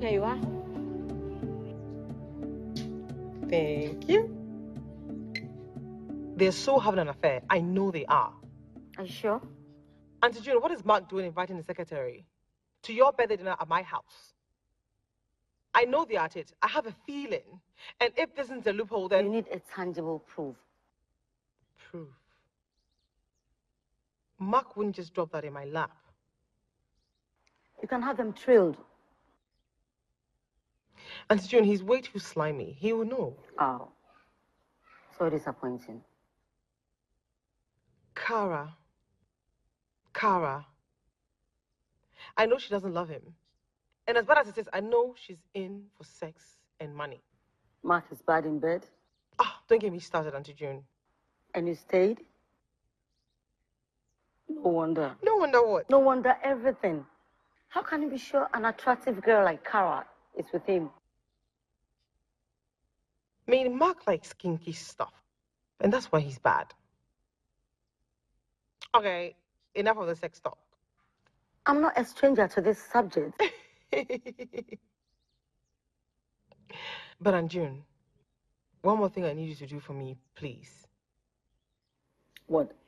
Here you are. Thank you. They're so having an affair. I know they are. Are you sure? Auntie June, what is Mark doing inviting the secretary to your birthday dinner at my house? I know they're at it. I have a feeling. And if this isn't a loophole, then... You need a tangible proof. Proof? Mark wouldn't just drop that in my lap. You can have them trailed. Auntie June, he's way too slimy. He will know. Oh. So disappointing. Kara. I know she doesn't love him. And as bad as it is, I know she's in for sex and money. Mark is bad in bed. Ah, don't get me started, Auntie June. And you stayed? No wonder. No wonder what? No wonder everything. How can you be sure an attractive girl like Kara is with him? I mean, Mark likes kinky stuff. And that's why he's bad. Okay, enough of the sex talk. I'm not a stranger to this subject. But Anjun, one more thing I need you to do for me, please. What?